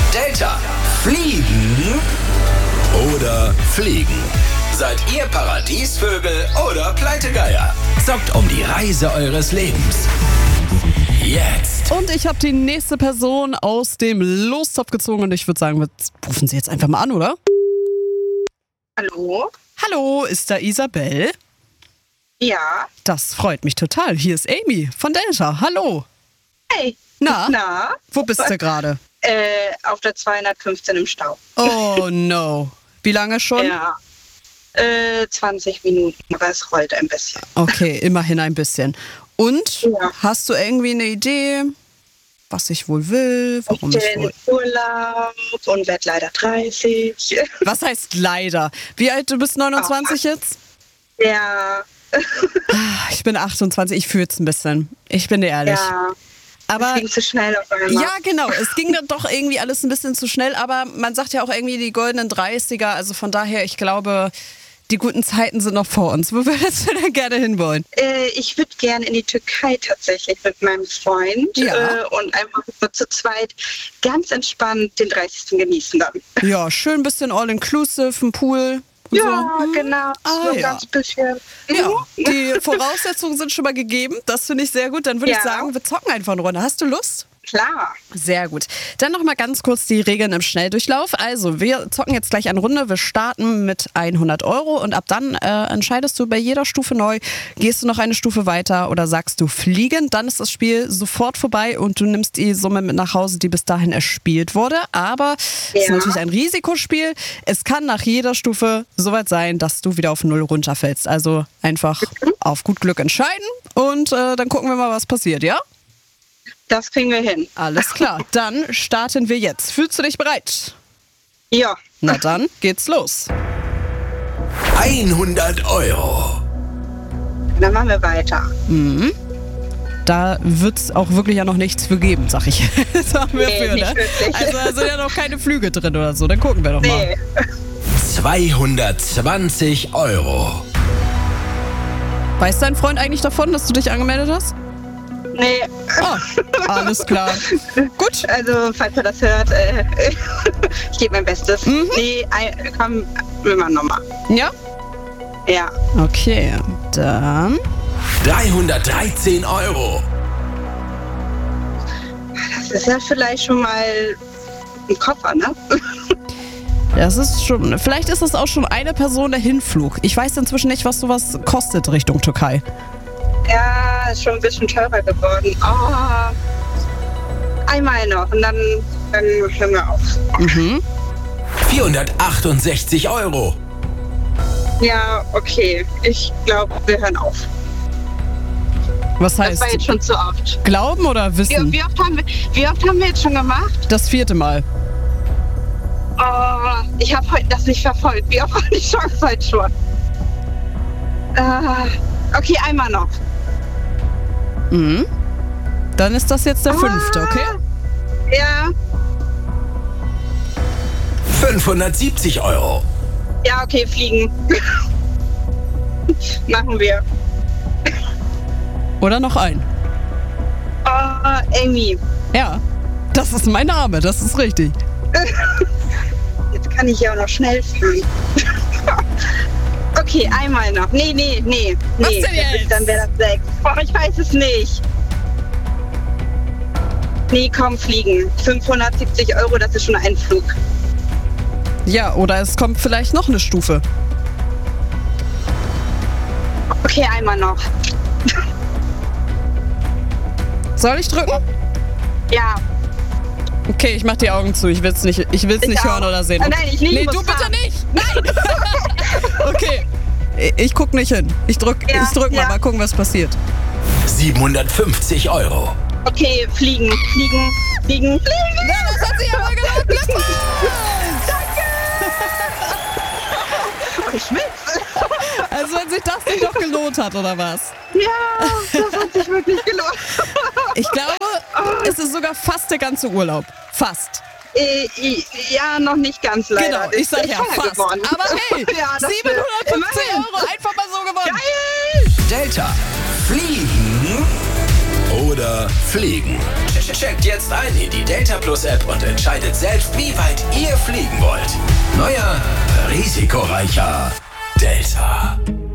Delta, fliegen oder fliegen? Seid ihr Paradiesvögel oder Pleitegeier? Zockt um die Reise eures Lebens. Jetzt. Und ich habe die nächste Person aus dem Lostopf gezogen und ich würde sagen, wir rufen sie jetzt einfach mal an, oder? Hallo? Hallo, ist da Isabel? Ja. Das freut mich total. Hier ist Amy von Delta. Hallo. Hey. Na? Wo bist du gerade? Auf der 215 im Stau. Oh no. Wie lange schon? Ja. 20 Minuten, aber es rollt ein bisschen. Okay, immerhin ein bisschen. Und Ja. hast du irgendwie eine Idee, was ich wohl will, warum Ich ich bin wohl... im Urlaub und werde leider 30. Was heißt leider? Wie alt, du bist 29 jetzt? Ja. Ich bin 28, ich fühle es ein bisschen. Ich bin dir ehrlich. Ja. Aber Es ging zu schnell auf einmal. ja, genau. Es ging dann doch irgendwie alles ein bisschen zu schnell, aber man sagt ja auch irgendwie die goldenen 30er. Also von daher, ich glaube, die guten Zeiten sind noch vor uns. Wo würdest du denn gerne hinwollen? Ich würde gerne in die Türkei tatsächlich mit meinem Freund Ja. und einfach nur zu zweit ganz entspannt den 30. genießen dann. Ja, schön ein bisschen all-inclusive, ein Pool. Und Ja, so. genau. So ja. ganz bisschen. Ja, die Voraussetzungen sind schon mal gegeben. Das finde ich sehr gut. Dann würde ich Ja. sagen, wir zocken einfach eine Runde. Hast du Lust? Klar. Sehr gut. Dann noch mal ganz kurz die Regeln im Schnelldurchlauf. Also, wir zocken jetzt gleich eine Runde. Wir starten mit 100 € und ab dann entscheidest du bei jeder Stufe neu, gehst du noch eine Stufe weiter oder sagst du fliegen. Dann ist das Spiel sofort vorbei und du nimmst die Summe mit nach Hause, die bis dahin erspielt wurde. Aber es ist Ja. natürlich ein Risikospiel. Es kann nach jeder Stufe soweit sein, dass du wieder auf 0 runterfällst. Also einfach auf gut Glück entscheiden und dann gucken wir mal, was passiert, ja? Das kriegen wir hin. Alles klar, dann starten wir jetzt. Fühlst du dich bereit? Ja. Na dann geht's los. 100 €. Dann machen wir weiter. Da wird's auch wirklich ja noch nichts für geben, sag ich. Sagen wir Nee, für, nicht ne? wirklich. Also da sind ja noch keine Flüge drin oder so. Dann gucken wir doch mal. Nee. 220 €. Weiß dein Freund eigentlich davon, dass du dich angemeldet hast? Nee. Oh, alles klar. Gut. Also, falls er das hört, ich gebe mein Bestes. Nee, komm, will man nochmal. Ja? Ja. Okay, dann... 313 €. Das ist ja vielleicht schon mal ein Koffer, ne? Das ist schon... Vielleicht ist das auch schon eine Person der Hinflug. Ich weiß inzwischen nicht, was sowas kostet Richtung Türkei. Ja, ist schon ein bisschen teurer geworden. Oh. Einmal noch und dann hören wir auf. 468 €. Ja, okay. Ich glaube, wir hören auf. Was Das heißt, war jetzt schon zu oft. glauben oder wissen? Wie oft haben wir jetzt schon gemacht? Das 4. Mal. Oh, ich habe heute das nicht verfolgt. Wie oft war die Chance heute schon? Okay, einmal noch. Dann ist das jetzt der 5., okay? Ja. 570 €. Ja, okay, fliegen. Machen wir. Oder noch ein? Amy. Ja, das ist mein Name, das ist richtig. Jetzt kann ich ja auch noch schnell fliegen. Okay, einmal noch. Nee. Was denn jetzt? Dann wäre das 6. Boah, ich weiß es nicht. Nee, komm, fliegen. 570 €, das ist schon ein Flug. Ja, oder es kommt vielleicht noch eine Stufe. Okay, einmal noch. Soll ich drücken? Ja. Okay, ich mach die Augen zu. Ich will's nicht Ich hören auch. oder sehen. Nein, ich Nee, muss du bitte fahren. nicht. Nein. Okay. Ich guck nicht hin. Ich drück Ja. mal gucken, was passiert. 750 €. Okay, fliegen. Ja, das hat sich aber gelohnt. Glückwunsch! Oh, ich schwitze. Also wenn sich das nicht doch gelohnt hat, oder was? Ja, das hat sich wirklich gelohnt. Ich glaube, es ist sogar fast der ganze Urlaub. Fast. Ja, noch nicht ganz leider. Genau, ich sag Ist ja teuer fast. geworden. Aber hey, Ja, das 750 immerhin. € einfach mal so gewonnen. Geil! Delta, fliegen oder oder fliegen? Checkt jetzt ein in die Delta Plus App und entscheidet selbst, wie weit ihr fliegen wollt. Neuer, risikoreicher Delta.